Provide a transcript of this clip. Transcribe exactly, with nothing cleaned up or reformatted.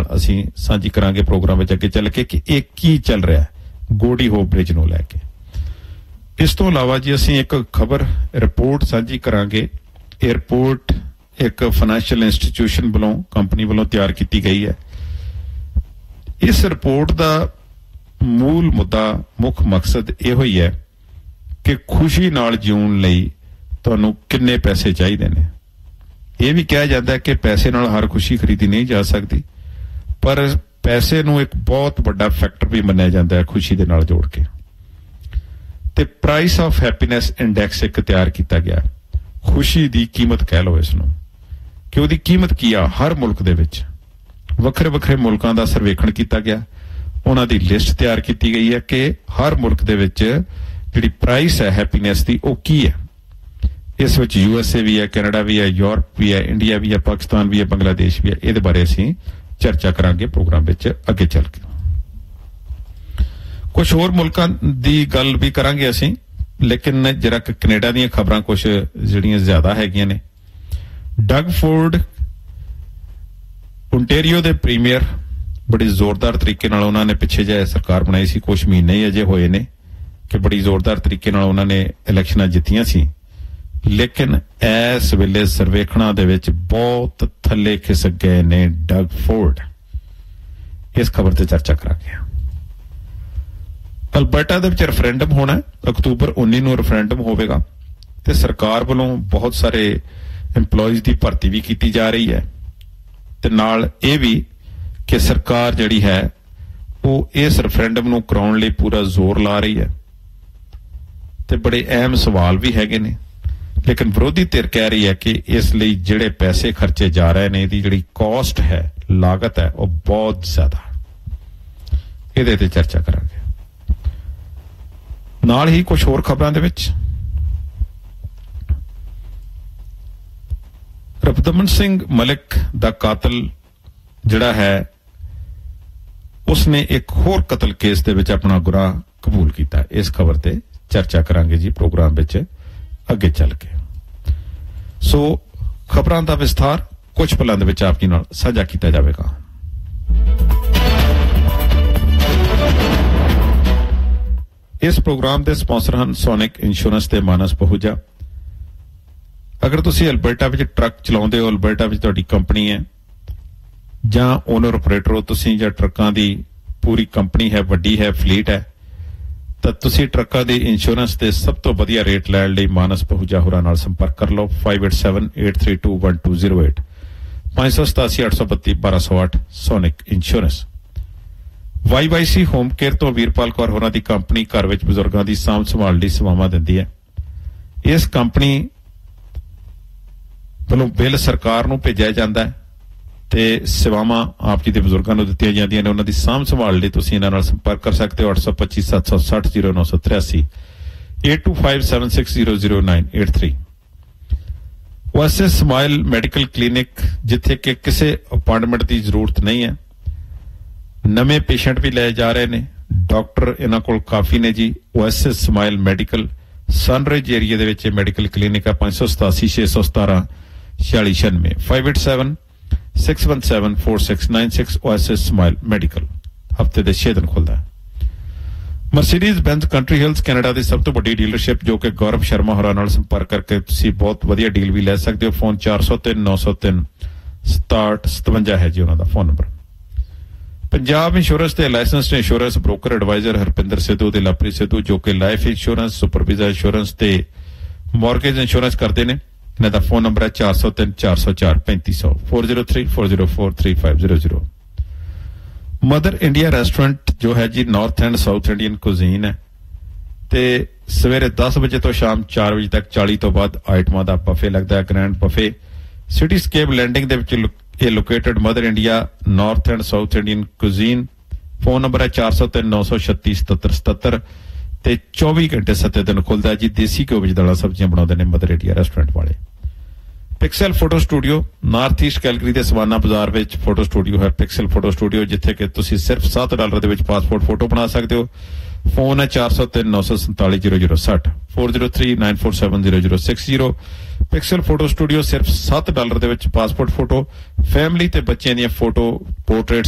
ਅਸੀਂ ਸਾਂਝੀ ਕਰਾਂਗੇ ਪ੍ਰੋਗਰਾਮ ਵਿੱਚ ਅੱਗੇ ਚੱਲ ਕੇ ਕਿ ਇਹ ਕੀ ਚੱਲ ਰਿਹਾ ਗੋਲਡੀ ਹੋਪ ਬ੍ਰਿਜ ਨੂੰ ਲੈ ਕੇ। ਇਸ ਤੋਂ ਇਲਾਵਾ ਜੀ ਅਸੀਂ ਇੱਕ ਖਬਰ ਰਿਪੋਰਟ ਸਾਂਝੀ ਕਰਾਂਗੇ। ਇਹ ਰਿਪੋਰਟ ਇੱਕ ਫਾਈਨੈਂਸ਼ੀਅਲ ਇੰਸਟੀਟਿਊਸ਼ਨ ਵੱਲੋਂ ਕੰਪਨੀ ਵੱਲੋਂ ਤਿਆਰ ਕੀਤੀ ਗਈ ਹੈ। ਇਸ ਰਿਪੋਰਟ ਦਾ ਮੂਲ ਮੁੱਦਾ ਮੁੱਖ ਮਕਸਦ ਇਹੋ ਹੀ ਹੈ ਕਿ ਖੁਸ਼ੀ ਨਾਲ ਜਿਉਣ ਲਈ ਤੁਹਾਨੂੰ ਕਿੰਨੇ ਪੈਸੇ ਚਾਹੀਦੇ ਨੇ। ਇਹ ਵੀ ਕਿਹਾ ਜਾਂਦਾ ਹੈ ਕਿ ਪੈਸੇ ਨਾਲ ਹਰ ਖੁਸ਼ੀ ਖਰੀਦੀ ਨਹੀਂ ਜਾ ਸਕਦੀ, ਪਰ ਪੈਸੇ ਨੂੰ ਇੱਕ ਬਹੁਤ ਵੱਡਾ ਫੈਕਟਰ ਵੀ ਮੰਨਿਆ ਜਾਂਦਾ ਹੈ ਖੁਸ਼ੀ ਦੇ ਨਾਲ ਜੋੜ ਕੇ। ਤੇ ਪ੍ਰਾਈਸ ਆਫ ਹੈਪੀਨੈਸ ਇੰਡੈਕਸ ਇੱਕ ਤਿਆਰ ਕੀਤਾ ਗਿਆ, ਖੁਸ਼ੀ ਦੀ ਕੀਮਤ ਕਹਿ ਲਓ ਇਸ ਨੂੰ, ਕਿ ਉਹਦੀ ਕੀਮਤ ਕੀ ਆ ਹਰ ਮੁਲਕ ਦੇ ਵਿੱਚ। ਵੱਖਰੇ ਵੱਖਰੇ ਮੁਲਕਾਂ ਦਾ ਸਰਵੇਖਣ ਕੀਤਾ ਗਿਆ, ਉਹਨਾਂ ਦੀ ਲਿਸਟ ਤਿਆਰ ਕੀਤੀ ਗਈ ਹੈ ਕਿ ਹਰ ਮੁਲਕ ਦੇ ਵਿੱਚ ਜਿਹੜੀ ਪ੍ਰਾਈਸ ਹੈ ਹੈਪੀਨੈਸ ਦੀ ਉਹ ਕੀ ਹੈ। ਇਸ ਵਿੱਚ ਯੂ ਐਸ ਏ ਵੀ ਹੈ, ਕੈਨੇਡਾ ਵੀ ਹੈ, ਯੂਰਪ ਵੀ ਹੈ, ਇੰਡੀਆ ਵੀ ਹੈ, ਪਾਕਿਸਤਾਨ ਵੀ ਹੈ, ਬੰਗਲਾਦੇਸ਼ ਵੀ ਹੈ। ਇਹਦੇ ਬਾਰੇ ਅਸੀਂ ਚਰਚਾ ਕਰਾਂਗੇ ਪ੍ਰੋਗਰਾਮ ਵਿੱਚ ਅੱਗੇ ਚੱਲ ਕੇ। ਕੁਝ ਹੋਰ ਮੁਲਕਾਂ ਦੀ ਗੱਲ ਵੀ ਕਰਾਂਗੇ ਅਸੀਂ, ਲੇਕਿਨ ਜਰਾ ਕੈਨੇਡਾ ਦੀਆਂ ਖਬਰਾਂ ਕੁਝ ਜਿਹੜੀਆਂ ਜ਼ਿਆਦਾ ਹੈਗੀਆਂ ਨੇ। ਡਗ ਫੋਰਡ ਓਨਟਾਰੀਓ ਦੇ ਪ੍ਰੀਮੀਅਰ ਬੜੀ ਜ਼ੋਰਦਾਰ ਤਰੀਕੇ ਨਾਲ ਉਹਨਾਂ ਨੇ ਪਿੱਛੇ ਜਿਹੇ ਸਰਕਾਰ ਬਣਾਈ ਸੀ, ਕੁਝ ਮਹੀਨੇ ਹੀ ਅਜੇ ਹੋਏ ਨੇ ਕਿ ਬੜੀ ਜ਼ੋਰਦਾਰ ਤਰੀਕੇ ਨਾਲ ਉਹਨਾਂ ਨੇ ਇਲੈਕਸ਼ਨਾਂ ਜਿੱਤੀਆਂ ਸੀ, ਲੇਕਿਨ ਇਸ ਵੇਲੇ ਸਰਵੇਖਣਾਂ ਦੇ ਵਿੱਚ ਬਹੁਤ ਥੱਲੇ ਖਿਸਕ ਗਏ ਨੇ ਡਗ ਫੋਰਡ। ਇਸ ਖਬਰ ਤੇ ਚਰਚਾ ਕਰਾਂਗੇ। ਅਲਬਰਟਾ ਦੇ ਵਿੱਚ ਰੈਫਰੈਂਡਮ ਹੋਣਾ, ਅਕਤੂਬਰ ਉੱਨੀ ਨੂੰ ਰੈਫਰੈਂਡਮ ਹੋਵੇਗਾ ਤੇ ਸਰਕਾਰ ਵੱਲੋਂ ਬਹੁਤ ਸਾਰੇ EMPLOYEES ਦੀ ਭਰਤੀ ਵੀ ਕੀਤੀ ਜਾ ਰਹੀ ਹੈ ਤੇ ਨਾਲ ਇਹ ਵੀ ਕਿ ਸਰਕਾਰ ਜਿਹੜੀ ਹੈ ਉਹ ਇਸ ਰੈਫਰੈਂਡਮ ਨੂੰ ਕਰਾਉਣ ਲਈ ਪੂਰਾ ਜ਼ੋਰ ਲਾ ਰਹੀ ਹੈ ਤੇ ਬੜੇ ਅਹਿਮ ਸਵਾਲ ਵੀ ਹੈਗੇ ਨੇ। ਲੇਕਿਨ ਵਿਰੋਧੀ ਧਿਰ ਕਹਿ ਰਹੀ ਹੈ ਕਿ ਇਸ ਲਈ ਜਿਹੜੇ ਪੈਸੇ ਖਰਚੇ ਜਾ ਰਹੇ ਨੇ, ਇਹਦੀ ਜਿਹੜੀ ਕਾਸਟ ਹੈ, ਲਾਗਤ ਹੈ, ਉਹ ਬਹੁਤ ਜ਼ਿਆਦਾ। ਇਹਦੇ ਤੇ ਚਰਚਾ ਕਰਾਂਗੇ। ਨਾਲ ਹੀ ਕੁਝ ਹੋਰ ਖਬਰਾਂ ਦੇ ਵਿੱਚ ਰਬਦਮਨ ਸਿੰਘ ਮਲਿਕ ਦਾ ਕਾਤਲ ਜਿਹੜਾ ਹੈ ਉਸਨੇ ਇੱਕ ਹੋਰ ਕਤਲ ਕੇਸ ਦੇ ਵਿੱਚ ਆਪਣਾ ਗੁਨਾਹ ਕਬੂਲ ਕੀਤਾ। ਇਸ ਖਬਰ ਤੇ ਚਰਚਾ ਕਰਾਂਗੇ ਜੀ ਪ੍ਰੋਗਰਾਮ ਵਿੱਚ ਅੱਗੇ ਚੱਲ ਕੇ। ਸੋ ਖਬਰਾਂ ਦਾ ਵਿਸਥਾਰ ਕੁਝ ਪਲਾਂ ਦੇ ਵਿੱਚ ਆਪ ਜੀ ਨਾਲ ਸਾਂਝਾ ਕੀਤਾ ਜਾਵੇਗਾ। ਇਸ ਪ੍ਰੋਗਰਾਮ ਦੇ ਸਪਾਂਸਰ ਹਨ ਸੋਨਿਕ ਇੰਸ਼ੋਰੈਂਸ ਤੇ ਮਾਨਸ ਪਹੂਜਾ। ਅਗਰ ਤੁਸੀਂ ਅਲਬਰਟਾ ਵਿੱਚ ਟਰੱਕ ਚਲਾਉਂਦੇ ਹੋ, ਅਲਬਰਟਾ ਵਿੱਚ ਤੁਹਾਡੀ ਕੰਪਨੀ ਹੈ ਜਾਂ ਓਨਰ ਆਪਰੇਟਰ ਹੋ ਤੁਸੀਂ, ਜਾਂ ਟਰੱਕਾਂ ਦੀ ਪੂਰੀ ਕੰਪਨੀ ਹੈ, ਵੱਡੀ ਹੈ, ਫਲੀਟ ਹੈ, ਤਾਂ ਤੁਸੀਂ ਟਰੱਕਾਂ ਦੇ ਇੰਸ਼ੋਰੈਂਸ ਦੇ ਸਭ ਤੋਂ ਵਧੀਆ ਰੇਟ ਲੈਣ ਲਈ ਮਾਨਸ ਪਹੂਜਾ ਹੋਰਾਂ ਨਾਲ ਸੰਪਰਕ ਕਰ ਲਓ। five eight seven eight three two one two zero eight five seven seven eight eight two two one two zero eight sonic insurance. Why Y C home care ਤੋਂ ਵੀਰਪਾਲ ਕੌਰ ਹੋਰਾਂ ਦੀ ਕੰਪਨੀ ਘਰ ਵਿੱਚ ਬਜ਼ੁਰਗਾਂ ਦੀ ਸਾਂਭ ਸੰਭਾਲ ਲਈ ਸੇਵਾਵਾਂ ਦਿੰਦੀ ਹੈ। ਇਸ ਕੰਪਨੀ ਵੱਲੋਂ ਬਿੱਲ ਸਰਕਾਰ ਨੂੰ ਭੇਜਿਆ ਜਾਂਦਾ ਹੈ ਤੇ ਸੇਵਾਵਾਂ ਆਪ ਜੀ ਦੇ ਬਜ਼ੁਰਗਾਂ ਨੂੰ ਦਿੱਤੀਆਂ ਜਾਂਦੀਆਂ ਨੇ। ਉਹਨਾਂ ਦੀ ਸਾਂਭ ਸੰਭਾਲ ਲਈ ਤੁਸੀਂ ਇਹਨਾਂ ਨਾਲ ਸੰਪਰਕ ਕਰ ਸਕਦੇ ਹੋ। ਅੱਠ ਸੌ ਪੱਚੀ ਸੱਤ ਸੌ ਸੱਠ ਜ਼ੀਰੋ ਨੌ ਸੌ ਤਰਿਆਸੀ eight two five seven six zero zero nine eight three। OSS smile medical clinic, ਜਿੱਥੇ ਕਿ ਕਿਸੇ ਅਪਾਇੰਟਮੈਂਟ ਦੀ ਜ਼ਰੂਰਤ ਨਹੀਂ ਹੈ। ਨਵੇਂ ਪੇਸ਼ੈਂਟ ਵੀ ਲਏ ਜਾ ਰਹੇ ਨੇ, ਡਾਕਟਰ ਇਹਨਾਂ ਕੋਲ ਕਾਫੀ ਨੇ ਜੀ। OSS smile medical sunrise area ਦੇ ਵਿੱਚ ਮੈਡੀਕਲ ਕਲੀਨਿਕ ਹੈ। ਪੰਜ ਸੌ ਸਤਾਸੀ ਛੇ ਸੌ ਸਤਾਰਾਂ ਛਿਆਲੀ ਛਿਆਨਵੇਂ five eight seven six one seven four six nine six OSS smile medical ਹਫਤੇ ਦੇ ਛੇ ਦਿਨ ਖੁੱਲਦਾ ਹੈ। ਮਰਸੀਡੀਜ਼ ਬੈਂਜ਼ ਕੰਟਰੀ ਹਿਲਸ ਕੈਨੇਡਾ ਦੀ ਸਭ ਤੋਂ ਵੱਡੀ ਡੀਲਰਸ਼ਿਪ, ਜੋ ਕਿ ਗੌਰਵ ਸ਼ਰਮਾ ਹੋਰਾਂ ਨਾਲ ਸੰਪਰਕ ਕਰਕੇ ਤੁਸੀਂ ਬਹੁਤ ਵਧੀਆ ਡੀਲ ਵੀ ਲੈ ਸਕਦੇ ਹੋ। ਫੋਨ ਚਾਰ ਸੌ ਤਿੰਨ ਨੌ ਸੌ ਤਿੰਨ ਸਤਾਹਠ ਸਤਵੰਜਾ ਹੈ ਜੀ ਉਹਨਾਂ ਦਾ ਫੋਨ ਨੰਬਰ। ਪੰਜਾਬ ਇੰਸ਼ੋਰੈਂਸ ਦੇ licensed insurance broker advisor Harpinder Sidhu ਤੇ ਲਵਪ੍ਰੀਤ ਸਿੱਧੂ, ਜੋ ਕਿ life insurance, super visa insurance ਤੇ ਮਾਰਗੇਜ ਇੰਸ਼ੋਰੈਂਸ ਕਰਦੇ ਨੇ। ਇਹਨਾਂ ਦਾ ਫੋਨ ਨੰਬਰ ਹੈ ਚਾਰ ਸੌ ਤਿੰਨ ਚਾਰ ਸੌ ਚਾਰ ਪੈਂਤੀ ਸੌ four zero three four zero four three five zero zero। Mother India restaurant ਜੋ ਹੈ ਜੀ north and south Indian cuisine ਹੈ ਤੇ ਸਵੇਰੇ ਦਸ ਵਜੇ ਤੋਂ ਸ਼ਾਮ ਚਾਰ ਵਜੇ ਤੱਕ ਚਾਲੀ ਤੋਂ ਵੱਧ ਆਈਟਮਾਂ ਦਾ ਬਫੇ ਲੱਗਦਾ ਹੈ, ਗ੍ਰੈਂਡ ਬਫੇ। ਸਿਟੀਸਕੇਪ ਲੈਂਡਿੰਗ ਦੇ ਵਿੱਚ ਇਹ located mother India north and south Indian cuisine. Phone number ਹੈ ਚਾਰ ਸੌ ਤਿੰਨ ਨੌ ਸੌ ਛੱਤੀ ਸਤੱਤਰ ਸਤੱਤਰ ਤੇ ਚੌਵੀ ਘੰਟੇ ਸੱਤੇ ਦਿਨ ਖੁੱਲਦਾ ਜੀ। ਦੇਸੀ ਘਿਓ ਵਿੱਚ ਦਾਲਾਂ ਸਬਜ਼ੀਆਂ ਬਣਾਉਂਦੇ ਨੇ ਮਦਰ ਇੰਡੀਆ ਰੈਸਟੋਰੈਂਟ ਵਾਲੇ। Pixel photo studio north East Calgary ਦੇ ਸਵਾਨਾ ਬਾਜ਼ਾਰ ਵਿੱਚ ਫੋਟੋ ਸਟੂਡੀਓ ਹੈ ਪਿਕਸਲ ਫੋਟੋ ਸਟੂਡੀਓ, ਜਿੱਥੇ ਕਿ ਤੁਸੀਂ ਸਿਰਫ ਸੱਤ ਡਾਲਰ ਦੇ ਵਿੱਚ ਪਾਸਪੋਰਟ ਫੋਟੋ ਬਣਾ ਸਕਦੇ ਹੋ। ਫੋਨ ਹੈ ਚਾਰ ਸੌ ਤਿੰਨ ਨੌ ਸੌ ਸੰਤਾਲੀ ਜ਼ੀਰੋ ਜ਼ੀਰੋ ਸੱਠ four zero three nine four seven zero zero six zero। Pixel photo studio ਸਿਰਫ ਸੱਤ ਡਾਲਰ ਦੇ ਵਿੱਚ ਪਾਸਪੋਰਟ ਫੋਟੋ, ਫੈਮਿਲੀ ਤੇ ਬੱਚਿਆਂ ਦੀਆਂ ਫੋਟੋ, ਪੋਰਟਰੇਟ